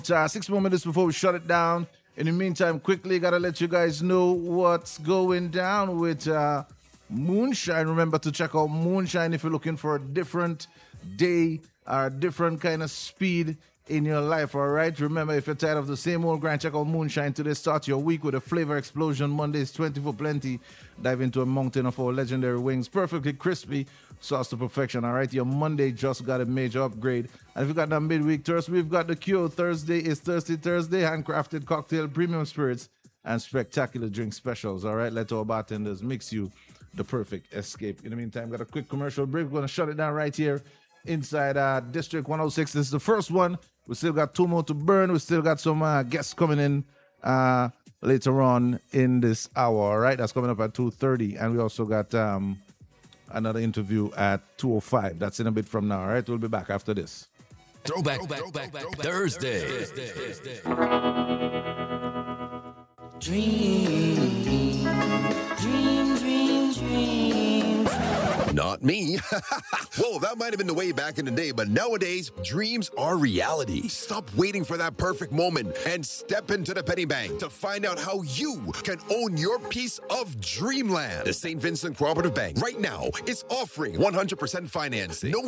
6 more minutes before we shut it down. In the meantime, quickly, gotta let you guys know what's going down with Moonshine. Remember to check out Moonshine if you're looking for a different day or a different kind of speed in your life, all right? Remember, if you're tired of the same old grind, check out Moonshine today. Start your week with a flavor explosion. Mondays 20 for plenty. Dive into a mountain of our legendary wings. Perfectly crispy, sauce to perfection, all right? Your Monday just got a major upgrade. And if you got that midweek Thursday, we've got the cure. Thursday is Thursday, handcrafted cocktail, premium spirits, and spectacular drink specials, all right? Let our bartenders mix you the perfect escape. In the meantime, got a quick commercial break. We're going to shut it down right here inside District 106. This is the first one. We still got 2 more to burn. We still got some guests coming in later on in this hour. All right, that's coming up at 2:30, and we also got another interview at 2:05. That's in a bit from now. All right, we'll be back after this. Throwback Thursday. Dream. Not me. Whoa, that might have been the way back in the day, but nowadays, dreams are reality. Stop waiting for that perfect moment and step into the Penny Bank to find out how you can own your piece of dreamland. The St. Vincent Cooperative Bank right now is offering 100% financing. No